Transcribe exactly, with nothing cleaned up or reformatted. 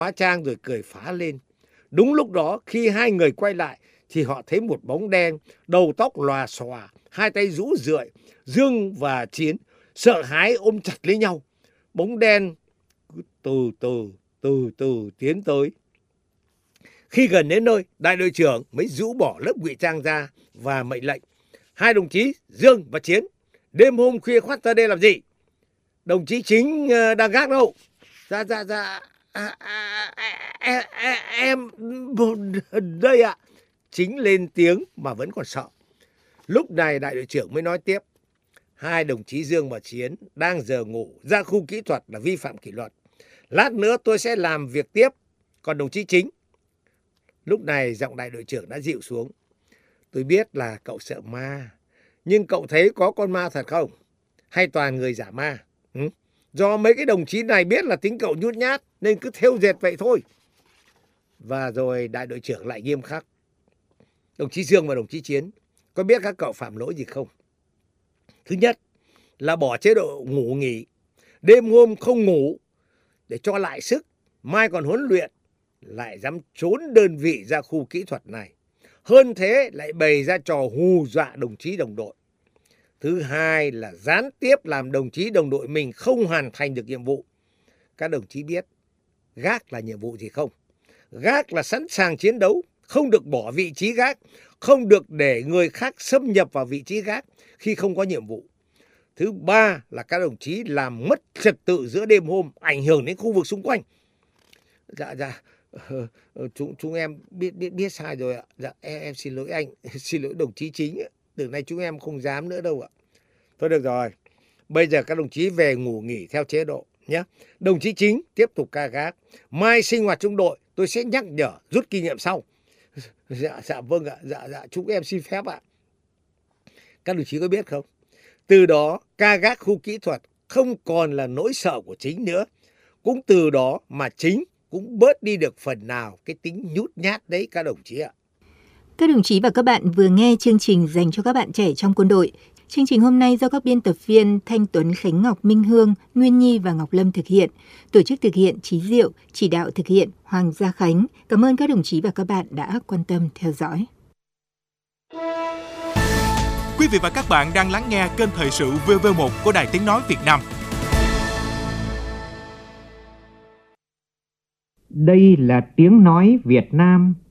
hóa trang rồi cười phá lên. Đúng lúc đó khi hai người quay lại thì họ thấy một bóng đen, đầu tóc lòa xòa, hai tay rũ rượi. Dương và Chiến sợ hãi ôm chặt lấy nhau. Bóng đen cứ từ từ từ từ tiến tới. Khi gần đến nơi, đại đội trưởng mới rũ bỏ lớp ngụy trang ra và mệnh lệnh: hai đồng chí Dương và Chiến, đêm hôm khuya khoắt ra đây làm gì? Đồng chí Chính đang gác đâu? Dạ dạ dạ à, à, à, à, em đây ạ. Chính lên tiếng mà vẫn còn sợ. Lúc này đại đội trưởng mới nói tiếp: hai đồng chí Dương và Chiến đang giờ ngủ, ra khu kỹ thuật là vi phạm kỷ luật. Lát nữa tôi sẽ làm việc tiếp. Còn đồng chí Chính. Lúc này giọng đại đội trưởng đã dịu xuống: tôi biết là cậu sợ ma, nhưng cậu thấy có con ma thật không? Hay toàn người giả ma? Ừ? Do mấy cái đồng chí này biết là tính cậu nhút nhát nên cứ thêu dệt vậy thôi. Và rồi đại đội trưởng lại nghiêm khắc: đồng chí Dương và đồng chí Chiến, có biết các cậu phạm lỗi gì không? Thứ nhất là bỏ chế độ ngủ nghỉ, đêm hôm không ngủ để cho lại sức, mai còn huấn luyện, lại dám trốn đơn vị ra khu kỹ thuật này. Hơn thế lại bày ra trò hù dọa đồng chí đồng đội. Thứ hai là gián tiếp làm đồng chí đồng đội mình không hoàn thành được nhiệm vụ. Các đồng chí biết gác là nhiệm vụ gì không? Gác là sẵn sàng chiến đấu, không được bỏ vị trí gác, không được để người khác xâm nhập vào vị trí gác khi không có nhiệm vụ. Thứ ba là các đồng chí làm mất trật tự giữa đêm hôm, ảnh hưởng đến khu vực xung quanh. Dạ dạ, ờ, chúng chúng em biết biết biết sai rồi ạ. Dạ em, em xin lỗi anh, xin lỗi đồng chí Chính. Từ nay chúng em không dám nữa đâu ạ. Thôi được rồi, bây giờ các đồng chí về ngủ nghỉ theo chế độ nhé. Đồng chí Chính tiếp tục ca gác. Mai sinh hoạt trung đội tôi sẽ nhắc nhở, rút kinh nghiệm sau. Dạ dạ vâng ạ, dạ dạ chúng em xin phép ạ. Các đồng chí có biết không? Từ đó ca gác khu kỹ thuật không còn là nỗi sợ của Chính nữa. Cũng từ đó mà Chính cũng bớt đi được phần nào cái tính nhút nhát đấy các đồng chí ạ. Các đồng chí và các bạn vừa nghe chương trình dành cho các bạn trẻ trong quân đội. Chương trình hôm nay do các biên tập viên Thanh Tuấn, Khánh Ngọc, Minh Hương, Nguyên Nhi và Ngọc Lâm thực hiện. Tổ chức thực hiện Chí Diệu, chỉ đạo thực hiện Hoàng Gia Khánh. Cảm ơn các đồng chí và các bạn đã quan tâm theo dõi. Quý vị và các bạn đang lắng nghe kênh Thời sự vê vê một của Đài Tiếng Nói Việt Nam. Đây là Tiếng Nói Việt Nam.